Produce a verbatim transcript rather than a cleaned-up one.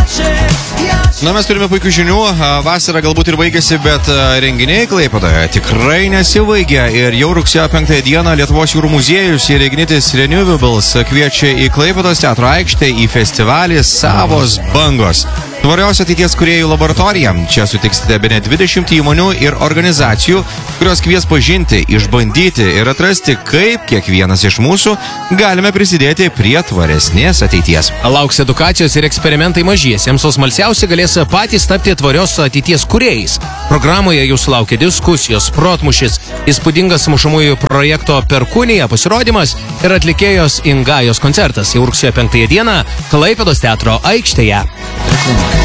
Na, mes turime puikių žinių, vasara galbūt ir baigėsi, bet renginiai Klaipėdoje tikrai nesibaigė ir jau rugsėjo penktąją dieną Lietuvos jūrų muziejus ir Ignitis Renewables kviečia į Klaipėdos teatro aikštę į festivalį Savos bangos. Tvarios ateities kūrėjų laboratorija. Čia sutiksite bene dvidešimt įmonių ir organizacijų, kurios kvies pažinti, išbandyti ir atrasti, kaip kiekvienas iš mūsų galime prisidėti prie tvaresnės ateities. Lauks edukacijos ir eksperimentai mažiesiems, o smalsiausi galės patys tapti tvarios ateities kūrėjais. Programoje jūsų laukia diskusijos, protmušis, įspūdingas mušamųjų projekto Perkūnija pasirodymas ir atlikėjos Ingajos koncertas jau rugsėjo penktąją dieną Klaipėdos teatro aikštėje.